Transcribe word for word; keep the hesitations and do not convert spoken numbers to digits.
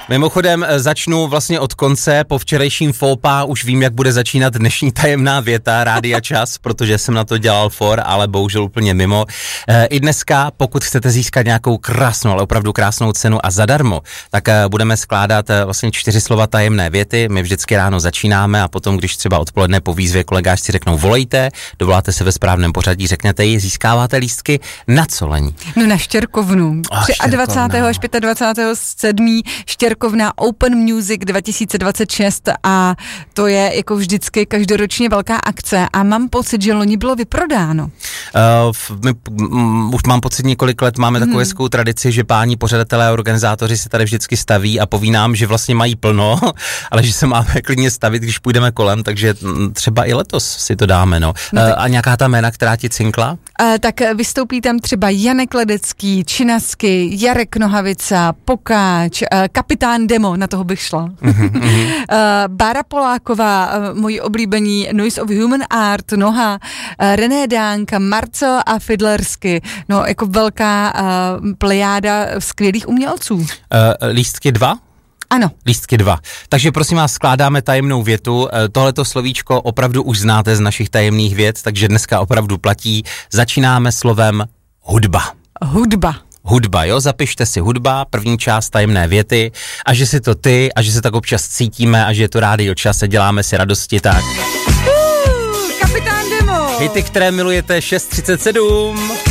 Mimochodem začnu vlastně od konce, po včerejším fópa už vím, jak bude začínat dnešní tajemná věta Rádia Čas, protože jsem na to dělal for, ale bohužel úplně mimo. I dneska, pokud chcete získat nějakou krásnou, ale opravdu krásnou cenu a zadarmo, tak budeme skládat vlastně čtyři slova tajemné věty. My vždycky ráno začínáme a potom, když třeba odpoledne po výzvě kolegáři řeknou volejte, dovoláte se ve správném pořadí, řeknete ji, získáváte lístky na co, Lení? No na Štěrkovnu. Oh, dvacátého až dvacátého pátého sedmého Štěrkovna Open Music dva tisíce dvacet šest a to je jako vždycky každoročně velká akce a mám pocit, že loni bylo vyprodáno. Uh, my, um, už mám pocit několik let, máme takovou hezkou hmm. tradici, že páni pořadatelé a organizátoři se tady vždycky staví a poví nám, že vlastně mají plno, ale že se máme klidně stavit, když půjdeme kolem, takže třeba i letos si to dáme, no. no uh, a nějaká ta jména, která ti cinkla? Uh, tak vystoupí tam třeba Janek Ledecký, Činasky, Jarek Nohavica, Pokáč, uh, Kapitán Demo, na toho bych šla. Mm-hmm. uh, Bára Poláková, uh, moji oblíbení Noise of Human Art, Noha, uh, René Dánka, Marcel a Fidlersky, no jako velká uh, plejáda skvělých umělců. Uh, lístky dva? Ano. Lístky dva. Takže prosím vás, skládáme tajemnou větu. Tohleto slovíčko opravdu už znáte z našich tajemných vět, takže dneska opravdu platí. Začínáme slovem hudba. Hudba. Hudba, jo, zapište si hudba, první část tajemné věty a že si to ty a že se tak občas cítíme a že je to Rádio Čas a děláme si radosti, tak. Uh, Kapitán Demo. Hity, které milujete, šest třicet sedm.